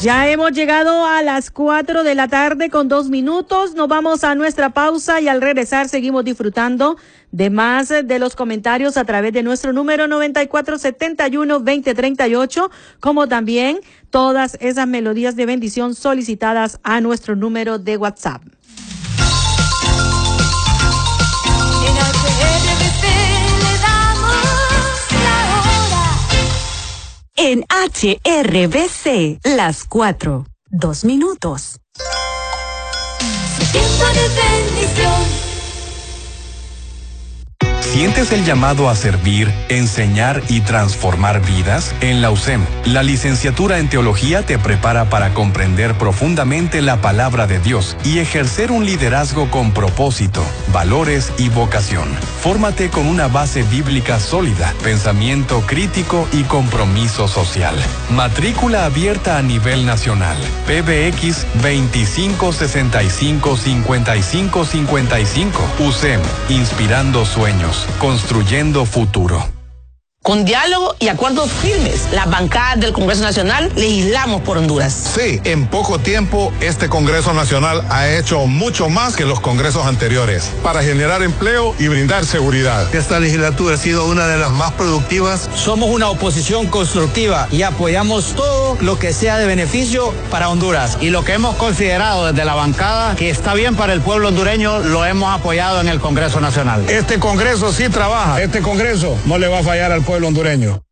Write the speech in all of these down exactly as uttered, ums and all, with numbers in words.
Ya hemos llegado a las cuatro de la tarde con dos minutos. Nos vamos a nuestra pausa y al regresar seguimos disfrutando de más de los comentarios a través de nuestro número noventa y cuatro setenta y uno veinte treinta y ocho, como también todas esas melodías de bendición solicitadas a nuestro número de WhatsApp. En H R B C le damos la hora. En H R B C, las cuatro, dos minutos. Tiempo de bendición. ¿Sientes el llamado a servir, enseñar y transformar vidas? En la U S E M, la licenciatura en Teología te prepara para comprender profundamente la palabra de Dios y ejercer un liderazgo con propósito, valores y vocación. Fórmate con una base bíblica sólida, pensamiento crítico y compromiso social. Matrícula abierta a nivel nacional. P B X veinticinco sesenta y cinco cincuenta y cinco cincuenta y cinco. U S E M, inspirando sueños, construyendo futuro. Con diálogo y acuerdos firmes, las bancadas del Congreso Nacional legislamos por Honduras. Sí, en poco tiempo este Congreso Nacional ha hecho mucho más que los congresos anteriores para generar empleo y brindar seguridad. Esta legislatura ha sido una de las más productivas. Somos una oposición constructiva y apoyamos todo lo que sea de beneficio para Honduras. Y lo que hemos considerado desde la bancada que está bien para el pueblo hondureño, lo hemos apoyado en el Congreso Nacional. Este Congreso sí trabaja. Este Congreso no le va a fallar al pueblo pueblo hondureño.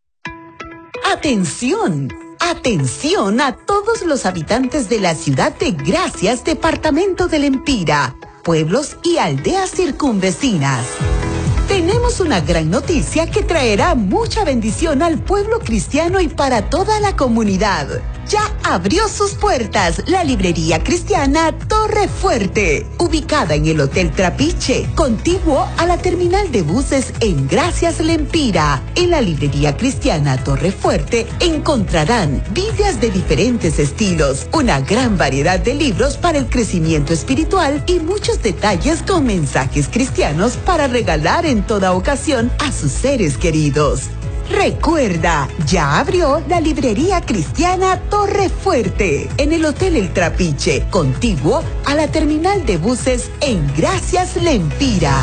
Atención, atención a todos los habitantes de la ciudad de Gracias, departamento del Empira, pueblos y aldeas circunvecinas. Tenemos una gran noticia que traerá mucha bendición al pueblo cristiano y para toda la comunidad. Ya abrió sus puertas la librería cristiana Torre Fuerte, ubicada en el Hotel Trapiche, contiguo a la terminal de buses en Gracias Lempira. En la librería cristiana Torre Fuerte encontrarán Biblias de diferentes estilos, una gran variedad de libros para el crecimiento espiritual y muchos detalles con mensajes cristianos para regalar en toda ocasión a sus seres queridos. Recuerda, ya abrió la librería cristiana Torre Fuerte en el Hotel El Trapiche, contiguo a la terminal de buses en Gracias Lempira.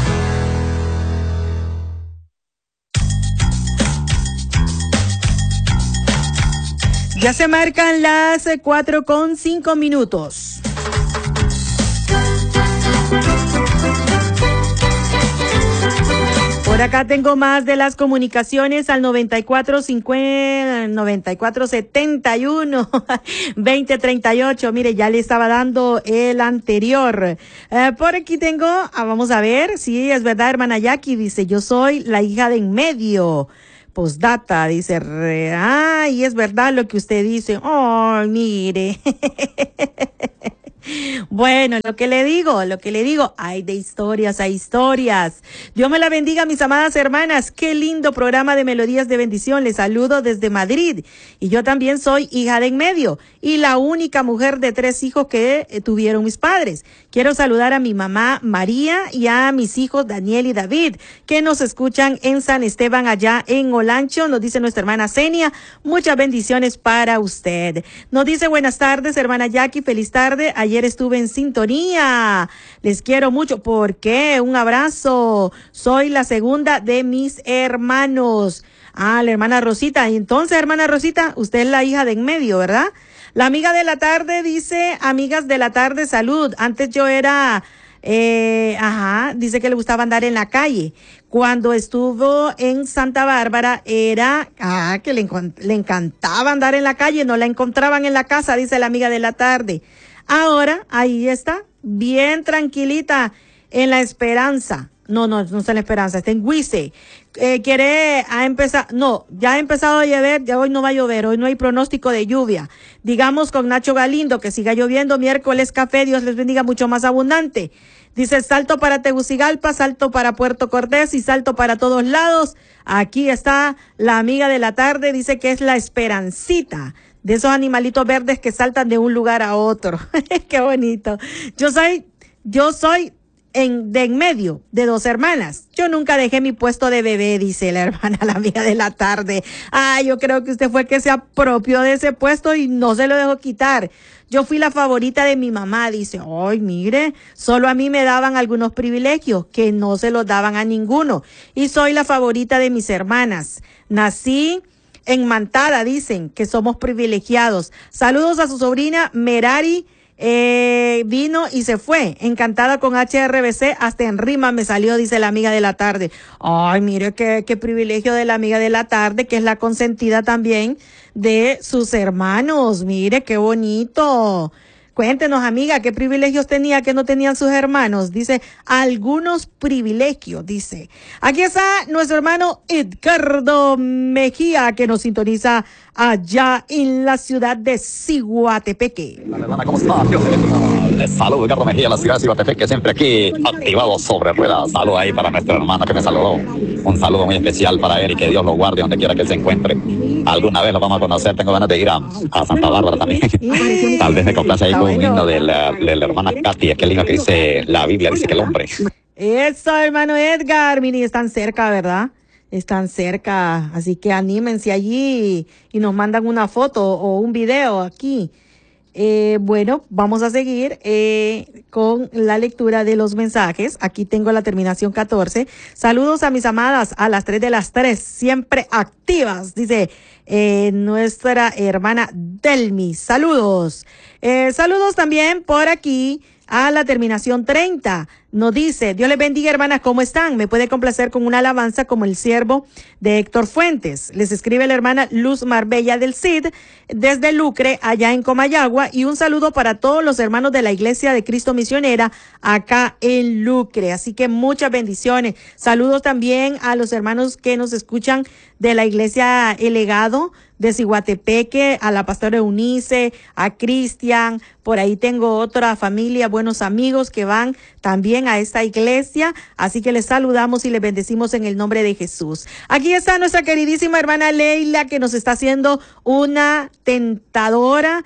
Ya se marcan las cuatro con cinco minutos. Por acá tengo más de las comunicaciones al noventa y cuatro cincuenta, noventa y cuatro setenta y uno, veinte treinta y ocho. Mire, ya le estaba dando el anterior. Eh, por aquí tengo, ah, vamos a ver, sí, es verdad, hermana Jackie, dice, yo soy la hija de en medio. Postdata, dice, re, ay, es verdad lo que usted dice. Oh, mire. Bueno, lo que le digo, lo que le digo, hay de historias a historias. Dios me la bendiga, mis amadas hermanas. Qué lindo programa de Melodías de Bendición. Les saludo desde Madrid. Y yo también soy hija de en medio y la única mujer de tres hijos que eh, tuvieron mis padres. Quiero saludar a mi mamá María y a mis hijos Daniel y David, que nos escuchan en San Esteban, allá en Olancho. Nos dice nuestra hermana Zenia, muchas bendiciones para usted. Nos dice, buenas tardes, hermana Jackie, feliz tarde. Ayer estuve en sintonía. Les quiero mucho. ¿Por qué? Un abrazo. Soy la segunda de mis hermanos. Ah, la hermana Rosita. Y entonces, hermana Rosita, usted es la hija de en medio, ¿verdad? La amiga de la tarde dice, amigas de la tarde, salud. Antes yo era, eh, ajá, dice que le gustaba andar en la calle. Cuando estuvo en Santa Bárbara era, ah, que le, le encantaba andar en la calle, no la encontraban en la casa, dice la amiga de la tarde. Ahora, ahí está, bien tranquilita, en La Esperanza. No, no, no está en La Esperanza, está en Huice. Eh, quiere, ha empezado, no, ya ha empezado a llover, ya hoy no va a llover, hoy no hay pronóstico de lluvia. Digamos con Nacho Galindo, que siga lloviendo, miércoles café, Dios les bendiga, mucho más abundante. Dice, salto para Tegucigalpa, salto para Puerto Cortés y salto para todos lados. Aquí está la amiga de la tarde, dice que es La Esperancita, de esos animalitos verdes que saltan de un lugar a otro. Qué bonito. Yo soy, yo soy en, de en medio de dos hermanas. Yo nunca dejé mi puesto de bebé, dice la hermana, la amiga de la tarde. Ah, yo creo que usted fue que se apropió de ese puesto y no se lo dejó quitar. Yo fui la favorita de mi mamá, dice. Ay, mire, solo a mí me daban algunos privilegios que no se los daban a ninguno. Y soy la favorita de mis hermanas. Nací en Mantada, dicen que somos privilegiados. Saludos a su sobrina Merari. Eh, vino y se fue, encantada con H R B C, hasta en rima me salió, dice la amiga de la tarde. Ay, mire qué, qué privilegio de la amiga de la tarde, que es la consentida también de sus hermanos. Mire qué bonito. Cuéntenos, amiga, qué privilegios tenía que no tenían sus hermanos. Dice, algunos privilegios, dice. Aquí está nuestro hermano Edgardo Mejía, que nos sintoniza allá en la ciudad de Ciguatepeque. Hola, hermana, ¿cómo está? Les saludo, Edgardo Mejía, en la ciudad de Ciguatepeque, siempre aquí activado sobre ruedas. Saludo ahí para nuestro hermano que me saludó. Un saludo muy especial para él y que Dios lo guarde donde quiera que él se encuentre. Alguna vez lo vamos a conocer, tengo ganas de ir a, a Santa Bárbara también. Tal vez me complace ahí con un himno de la, de la hermana Katy, aquel himno que dice, la Biblia dice que el hombre. Eso, hermano Edgar, miren, están cerca, ¿verdad? Están cerca, así que anímense allí y nos mandan una foto o un video aquí. Eh, bueno, vamos a seguir eh, con la lectura de los mensajes. Aquí tengo la terminación catorce. Saludos a mis amadas a las tres de las tres, siempre activas, dice eh, nuestra hermana Delmi. Saludos. Eh, saludos también por aquí a la terminación treinta. Nos dice, Dios les bendiga, hermanas, ¿cómo están? Me puede complacer con una alabanza como el siervo de Héctor Fuentes. Les escribe la hermana Luz Marbella del Cid desde Lucre, allá en Comayagua, y un saludo para todos los hermanos de la Iglesia de Cristo Misionera acá en Lucre. Así que muchas bendiciones. Saludos también a los hermanos que nos escuchan de la Iglesia El Legado de Ciguatepeque, a la pastora Eunice, a Cristian. Por ahí tengo otra familia, buenos amigos que van también a esta iglesia, así que les saludamos y les bendecimos en el nombre de Jesús. Aquí está nuestra queridísima hermana Leila, que nos está haciendo una tentadora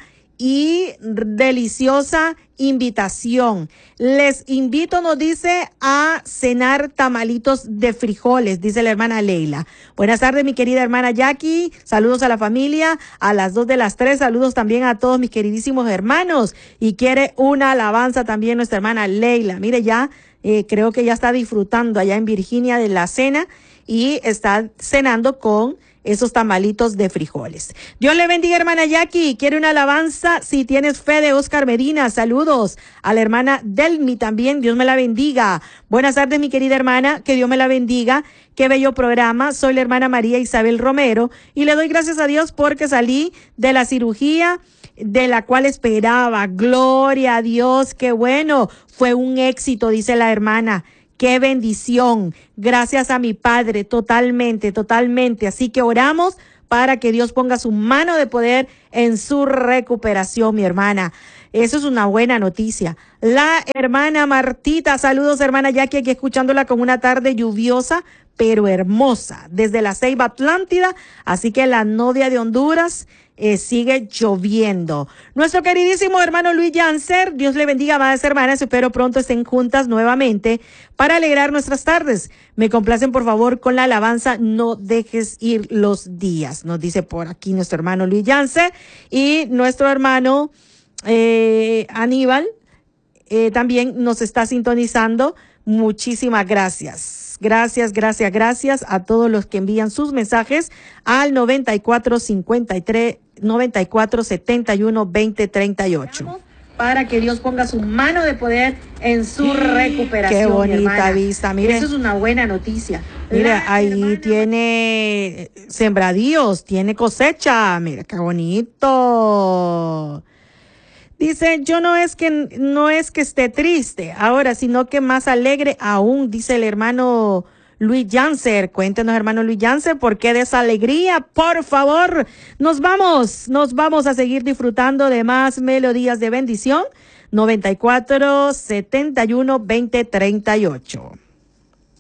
y deliciosa invitación. Les invito, nos dice, a cenar tamalitos de frijoles, dice la hermana Leila. Buenas tardes, mi querida hermana Jackie. Saludos a la familia. A las dos de las tres, saludos también a todos mis queridísimos hermanos. Y quiere una alabanza también nuestra hermana Leila. Mire, ya eh, creo que ya está disfrutando allá en Virginia de la cena y está cenando con esos tamalitos de frijoles. Dios le bendiga, hermana Jackie. Quiere una alabanza, si tienes fe, de Oscar Medina. Saludos a la hermana Delmi también. Dios me la bendiga. Buenas tardes, mi querida hermana. Que Dios me la bendiga. Qué bello programa. Soy la hermana María Isabel Romero y le doy gracias a Dios porque salí de la cirugía de la cual esperaba. Gloria a Dios. Qué bueno. Fue un éxito, dice la hermana. Qué bendición. Gracias a mi Padre, totalmente, totalmente. Así que oramos para que Dios ponga su mano de poder en su recuperación, mi hermana. Eso es una buena noticia. La hermana Martita, saludos, hermana Jackie, aquí escuchándola con una tarde lluviosa, pero hermosa, desde la Ceiba Atlántida. Así que la novia de Honduras Eh, sigue lloviendo. Nuestro queridísimo hermano Luis Yancer, Dios le bendiga, amadas hermanas, espero pronto estén juntas nuevamente para alegrar nuestras tardes. Me complacen, por favor, con la alabanza No dejes ir los días, nos dice por aquí nuestro hermano Luis Yancer. Y nuestro hermano eh, Aníbal eh, también nos está sintonizando. Muchísimas gracias. Gracias, gracias, gracias a todos los que envían sus mensajes al noventa y cuatro cincuenta y tres, noventa y cuatro setenta y uno veinte treinta y ocho. Para que Dios ponga su mano de poder en su recuperación. Qué bonita vista, mire. Eso es una buena noticia. Mira, ahí hermana tiene sembradíos, tiene cosecha. Mira, qué bonito. Dice, yo no es que no es que esté triste ahora, sino que más alegre aún, dice el hermano Luis Yancer. Cuéntenos, hermano Luis Yancer, ¿por qué de esa alegría? Por favor, nos vamos, nos vamos a seguir disfrutando de más melodías de bendición. noventa y cuatro setenta y uno veinte treinta y ocho.